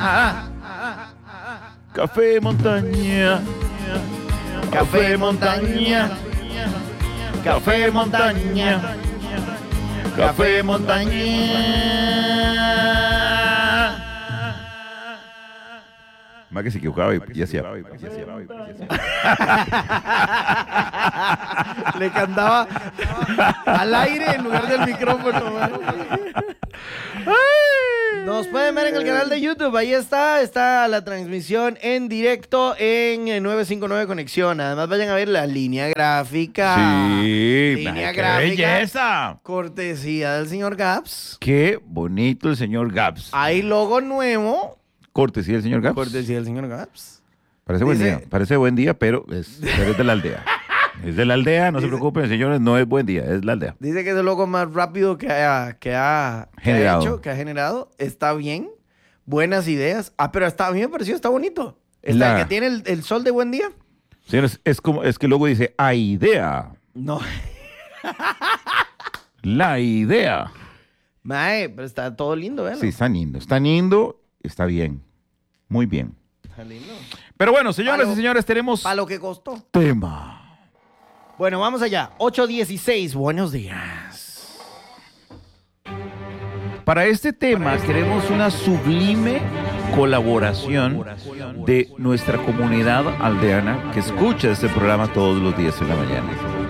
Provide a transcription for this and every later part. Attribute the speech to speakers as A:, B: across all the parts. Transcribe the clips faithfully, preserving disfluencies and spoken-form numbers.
A: Café montaña. Café montaña. Café montaña. Café montaña. Más que se equivocaba y, y hacía.
B: Le cantaba al aire en lugar del micrófono. Nos pueden ver en el canal de YouTube. Ahí está, está la transmisión en directo en novecientos cincuenta y nueve Conexión. Además vayan a ver la línea gráfica.
A: Sí,
B: línea
A: qué
B: gráfica.
A: belleza.
B: Cortesía del señor Gaps.
A: Qué bonito el señor Gaps.
B: Hay logo nuevo.
A: Cortesía del señor Gaps.
B: Cortesía del señor Gaps.
A: Parece buen
B: Dice-
A: día, parece buen día, pero es, pero es de la aldea. Es de la aldea, no se preocupen, señores, no es buen día, es la aldea.
B: Dice que es el logo más rápido que ha, que ha, que ha
A: Generado.
B: hecho, que ha generado. Está bien. Buenas ideas. Ah, pero está, a mí me pareció, está bonito. Está
A: La-
B: el que tiene el, el sol de buen día.
A: Señores, es como, es que luego dice, a idea,
B: No.
A: la idea.
B: Mae, pero está todo lindo, ¿verdad?
A: Sí, está lindo, está lindo, está bien, muy bien.
B: Está lindo.
A: Pero bueno, señoras
B: Palo-
A: y señores, tenemos
B: Para lo que costó.
A: tema.
B: Bueno, vamos allá. ocho dieciséis, buenos días.
A: Para este tema queremos una sublime colaboración de nuestra comunidad aldeana que escucha este programa todos los días en la mañana.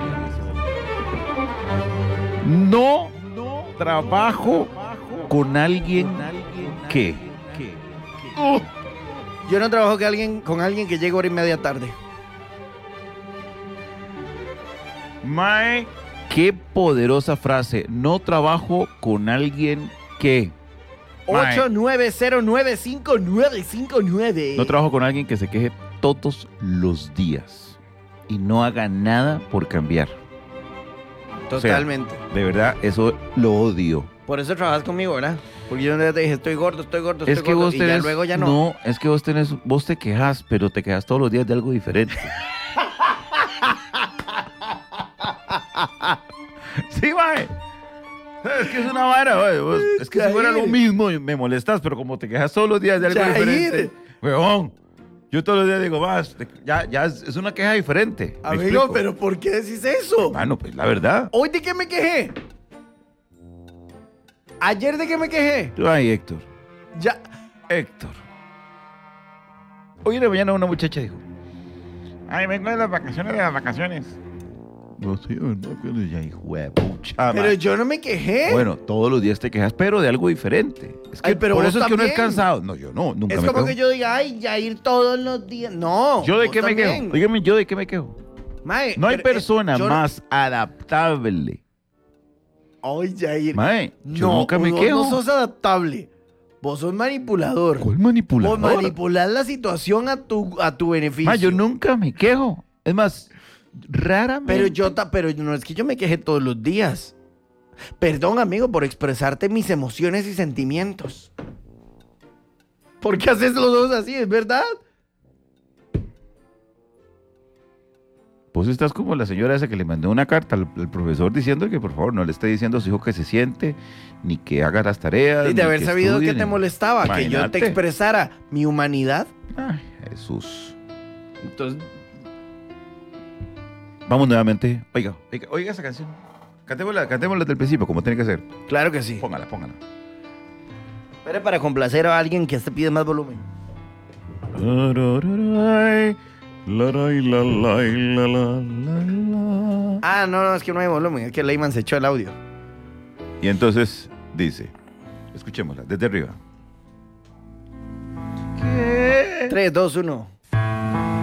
A: No trabajo con alguien que...
B: Uh, yo no trabajo que alguien, con alguien que llegue hora y media tarde.
A: Mae, qué poderosa frase. No trabajo con alguien que... Mae,
B: ocho nueve cero nueve cinco nueve cinco nueve.
A: no trabajo con alguien que se queje todos los días y no haga nada por cambiar.
B: Totalmente.
A: De verdad, eso lo odio.
B: Por eso trabajas conmigo, ¿verdad? Porque yo un día te dije, estoy gordo, estoy gordo, estoy
A: Es que
B: gordo.
A: vos
B: y ya
A: tenés...
B: luego ya no.
A: No, es que vos tenés... Vos te quejas, pero te quejas todos los días de algo diferente. Sí, mae. Es que es una vara, mae. Vos- Es que si fuera lo mismo me molestas, pero como te quejas todos los días de algo
B: Jair.
A: diferente. Weón, yo todos los días digo, más, ya, ya es, es una queja diferente. ¿Me
B: Amigo,
A: explico?
B: pero ¿por qué decís eso?
A: Mano, pues la verdad.
B: ¿Hoy de qué me quejé? ¿Ayer de qué me quejé?
A: Ay, Héctor.
B: Ya.
A: Héctor. Hoy en la mañana una muchacha dijo, ay, vengo de las vacaciones de las vacaciones. No, sí, ¿verdad? Ya, hijo de pucha,
B: Pero
A: man.
B: yo no me quejé.
A: Bueno, todos los días te quejas, pero de algo diferente. Es que
B: Ay, pero
A: por
B: vos
A: eso es que uno es
B: también.
A: cansado. No, yo no, nunca
B: es
A: me
B: como
A: quejo.
B: que yo diga, ay, ya ir todos los días. No.
A: ¿Yo de
B: vos
A: qué me
B: también.
A: quejo? Dígame, ¿yo de qué me quejo?
B: Mae,
A: No hay
B: pero, eh,
A: persona
B: yo no-
A: más adaptable.
B: Ay, Jair.
A: Mae, yo
B: no,
A: nunca me
B: vos
A: quejo.
B: no sos adaptable. Vos sos manipulador.
A: ¿Cuál
B: Vos
A: manipulador?
B: manipulás la situación a tu, a tu beneficio.
A: Mae, yo nunca me quejo. Es más, raramente.
B: Pero yo, ta- pero no es que yo me queje todos los días. Perdón, amigo, por expresarte mis emociones y sentimientos. ¿Por qué haces los dos así? ¿Es verdad?
A: Vos estás como la señora esa que le mandó una carta al, al profesor diciendo que por favor no le esté diciendo a su hijo que se siente, ni que haga las tareas.
B: Y de
A: ni
B: haber
A: que
B: sabido
A: estudie,
B: que te
A: ni-
B: molestaba, que yo
A: Imagínate.
B: te expresara mi humanidad.
A: Ay, Jesús.
B: Entonces,
A: Vamos nuevamente. Oiga, oiga, oiga esa canción. Cantémosla, cantémosla desde el principio, como tiene que ser.
B: claro que sí.
A: Póngala, póngala.
B: Espere para complacer a alguien que te pide más volumen. Ah, no, no, es que no hay volumen. Es que Leyman se echó el audio.
A: Y entonces dice, escuchémosla desde arriba.
B: tres, dos, uno.